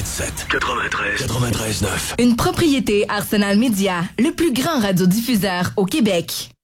93.9. Une propriété Arsenal Media, le plus grand radiodiffuseur au Québec.